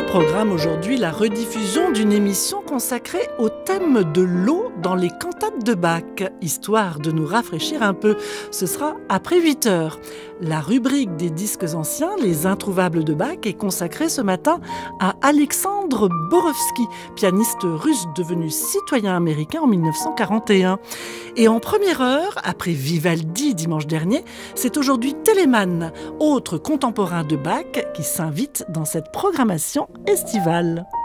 programme aujourd'hui la rediffusion d'une émission consacrée au thème de l'eau dans les cantates de Bach, histoire de nous rafraîchir un peu. Ce sera après 8h. La rubrique des disques anciens, les introuvables de Bach, est consacrée ce matin à Alexandre Borowski, pianiste russe devenu citoyen américain en 1941. Et en première heure, après Vivaldi dimanche dernier, c'est aujourd'hui Telemann, autre contemporain de Bach, qui s'invite dans cette programmation estivale.